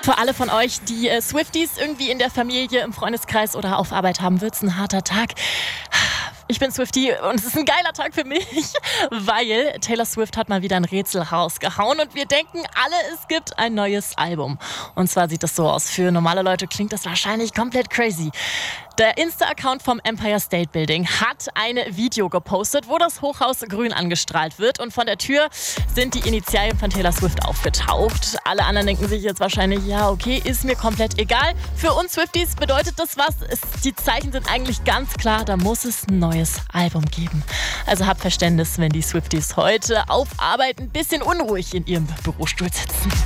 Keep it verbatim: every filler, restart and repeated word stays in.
Für alle von euch, die äh, Swifties irgendwie in der Familie, im Freundeskreis oder auf Arbeit haben, wird's ein harter Tag. Ich bin Swiftie und es ist ein geiler Tag für mich, weil Taylor Swift hat mal wieder ein Rätsel rausgehauen und wir denken alle, es gibt ein neues Album. Und zwar sieht das so aus. Für normale Leute klingt das wahrscheinlich komplett crazy. Der Insta-Account vom Empire State Building hat ein Video gepostet, wo das Hochhaus grün angestrahlt wird und von der Tür sind die Initialien von Taylor Swift aufgetaucht. Alle anderen denken sich jetzt wahrscheinlich, ja okay, ist mir komplett egal. Für uns Swifties bedeutet das was. Es, die Zeichen sind eigentlich ganz klar, da muss es ein neues Album geben. Also habt Verständnis, wenn die Swifties heute auf Arbeit ein bisschen unruhig in ihrem Bürostuhl sitzen.